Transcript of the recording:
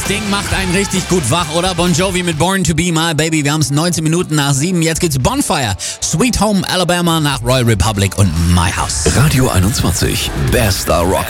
Ding macht einen richtig gut wach, oder? Bon Jovi mit Born to Be My Baby. Wir haben es 19 Minuten nach 7. Jetzt geht's Bonfire. Sweet Home Alabama nach Royal Republic und My House. Radio 21. Bester Rock